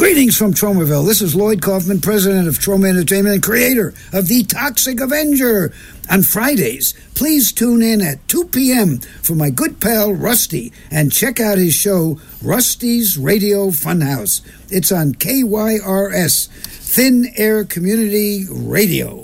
Greetings from Tromaville. This is Lloyd Kaufman, president of Troma Entertainment and creator of The Toxic Avenger. On Fridays, please tune in at 2 p.m. for my good pal Rusty and check out his show, Rusty's Radio Funhouse. It's on KYRS, Thin Air Community Radio.